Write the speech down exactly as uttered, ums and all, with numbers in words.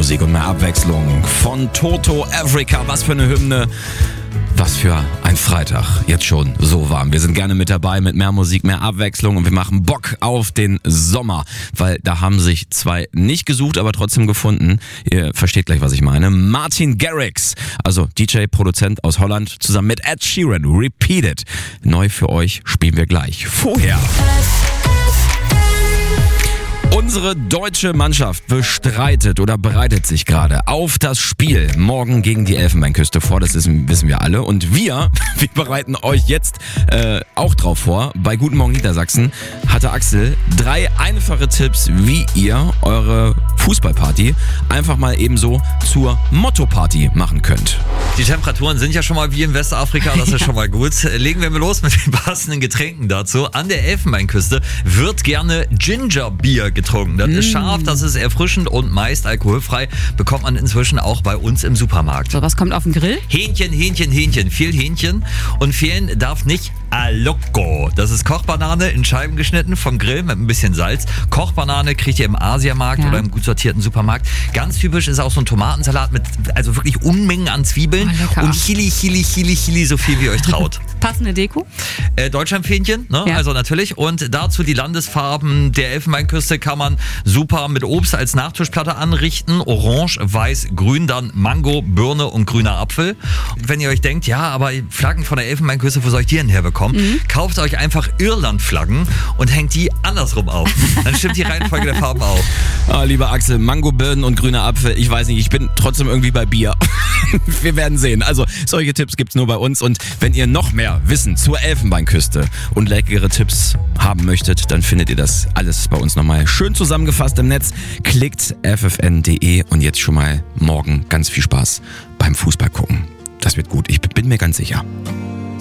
Musik und mehr Abwechslung von Toto Africa. Was für eine Hymne. Was für ein Freitag. Jetzt schon so warm. Wir sind gerne mit dabei mit mehr Musik, mehr Abwechslung und wir machen Bock auf den Sommer. Weil da haben sich zwei nicht gesucht, aber trotzdem gefunden. Ihr versteht gleich, was ich meine. Martin Garrix, also D J, Produzent aus Holland, zusammen mit Ed Sheeran. Repeat It. Neu für euch spielen wir gleich. Vorher. Unsere deutsche Mannschaft bestreitet oder bereitet sich gerade auf das Spiel morgen gegen die Elfenbeinküste vor. Das ist, wissen wir alle. Und wir, wir bereiten euch jetzt äh, auch drauf vor. Bei Guten Morgen Niedersachsen hatte Axel drei einfache Tipps, wie ihr eure Fußballparty einfach mal ebenso zur Motto-Party machen könnt. Die Temperaturen sind ja schon mal wie in Westafrika, das ist schon mal gut. Legen wir mal los mit den passenden Getränken dazu. An der Elfenbeinküste wird gerne Gingerbier getrunken. Das mm. ist scharf, das ist erfrischend und meist alkoholfrei. Bekommt man inzwischen auch bei uns im Supermarkt. So, was kommt auf den Grill? Hähnchen, Hähnchen, Hähnchen. Viel Hähnchen. Und fehlen darf nicht Aloko. Das ist Kochbanane in Scheiben geschnitten vom Grill mit ein bisschen Salz. Kochbanane kriegt ihr im Asiamarkt ja. oder im gut sortierten Supermarkt. Ganz typisch ist auch so ein Tomatensalat mit also wirklich Unmengen an Zwiebeln oh, und Chili, Chili, Chili, Chili, so viel wie ihr euch traut. Passende Deko? Äh, Deutschlandfähnchen, ne? Ja. Also natürlich. Und dazu die Landesfarben der Elfenbeinküste kann man super mit Obst als Nachtischplatte anrichten. Orange, Weiß, Grün, dann Mango, Birne und grüner Apfel. Wenn ihr euch denkt, ja, aber Flaggen von der Elfenbeinküste, wo soll ich die denn herbekommen? Mhm. Kauft euch einfach Irland-Flaggen und hängt die andersrum auf. Dann stimmt die Reihenfolge der Farben auf. Ah, lieber Axel, Mango, Birnen und grüner Apfel. Ich weiß nicht, ich bin trotzdem irgendwie bei Bier. Wir werden sehen. Also solche Tipps gibt's nur bei uns. Und wenn ihr noch mehr Wissen zur Elfenbeinküste und leckere Tipps haben möchtet, dann findet ihr das alles bei uns nochmal schön zusammengefasst im Netz. Klickt f f n punkt d e und jetzt schon mal morgen ganz viel Spaß beim Fußball gucken. Das wird gut, ich bin mir ganz sicher.